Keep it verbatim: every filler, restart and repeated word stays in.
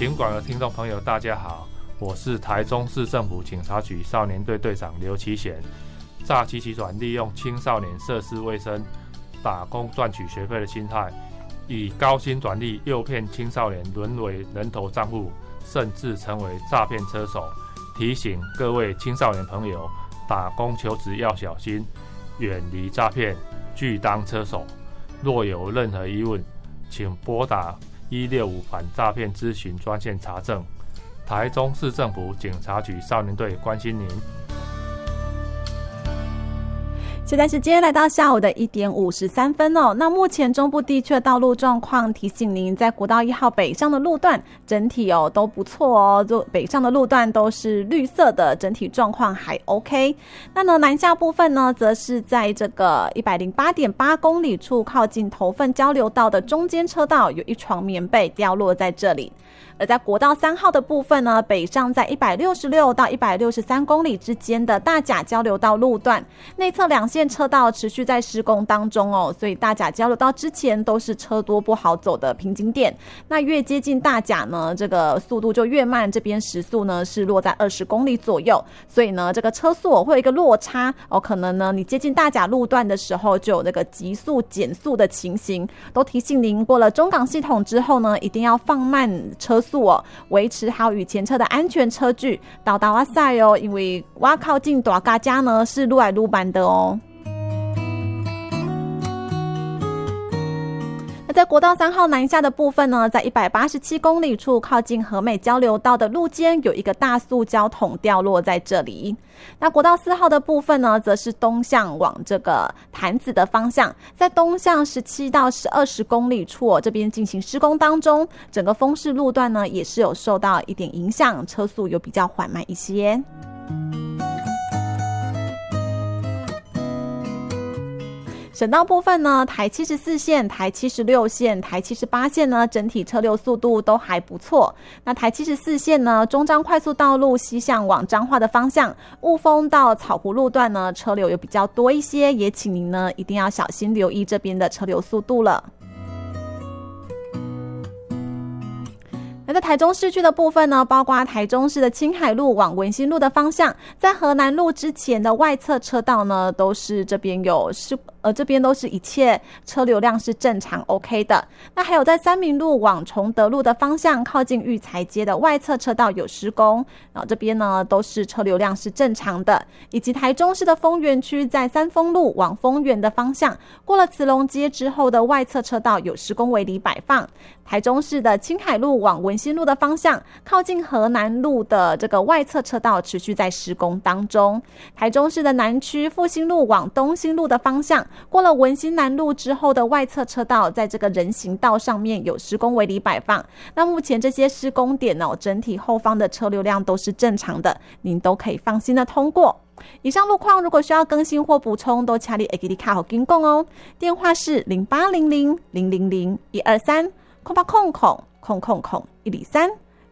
警广的听众朋友，大家好，我是台中市政府警察局少年队队长刘其贤。诈欺集团利用青少年涉世未深、打工赚取学费的心态，以高薪转利诱骗青少年沦为人头账户，甚至成为诈骗车手。提醒各位青少年朋友，打工求职要小心，远离诈骗，拒当车手。若有任何疑问，请拨打一六五反诈骗咨询专线查证。台中市政府警察局少年队关心您。 现在时间来到下午的一点五十三分哦。那目前中部地区的道路状况，提醒您在国道一号北上的路段整体哦都不错哦，就北上的路段都是绿色的，整体状况还 OK。那呢南下部分呢，则是在这个一百零八点八公里处靠近头份交流道的中间车道，有一床棉被掉落在这里。而在国道三号的部分呢，北上在一百六十六到一百六十三公里之间的大甲交流道路段，内侧两线车道持续在施工当中哦，所以大甲交流道之前都是车多不好走的瓶颈点。那越接近大甲呢，这个速度就越慢，这边时速呢是落在二十公里左右，所以呢这个车速、哦、会有一个落差哦，可能呢你接近大甲路段的时候就有那个急速减速的情形，都提醒您过了中港系统之后呢，一定要放慢车速哦，维持好与前车的安全车距，到达哇塞哦，因为哇靠近大家家呢是愈来愈慢的哦。那在国道三号南下的部分呢，在一百八十七公里处靠近和美交流道的路肩有一个大塑胶桶掉落在这里。那国道四号的部分呢，则是东向往这个潭子的方向，在东向十七到二十公里处、哦、这边进行施工当中，整个丰市路段呢也是有受到一点影响，车速有比较缓慢一些。省道部分呢，台七十四线、台七十六线、台七十八线呢，整体车流速度都还不错。那台七十四线呢，中彰快速道路西向往彰化的方向，雾峰到草湖路段呢，车流有比较多一些，也请您呢一定要小心留意这边的车流速度了。那在台中市区的部分呢，包括台中市的青海路往文心路的方向，在河南路之前的外侧车道呢，都是这边有施呃，这边都是一切车流量是正常 OK 的。那还有在三民路往崇德路的方向，靠近育才街的外侧车道有施工，然后这边呢都是车流量是正常的。以及台中市的丰原区在三丰路往丰原的方向，过了慈龙街之后的外侧车道有施工围篱摆放。台中市的青海路往文心路的方向，靠近河南路的这个外侧车道持续在施工当中。台中市的南区复兴路往东兴路的方向，过了文心南路之后的外侧车道，在这个人行道上面有施工围篱摆放。那目前这些施工点哦，整体后方的车流量都是正常的，您都可以放心的通过。以上路况如果需要更新或补充，都请你会记得卡好跟讲哦。电话是零八零零零零零一二三空八空空空空空一零三。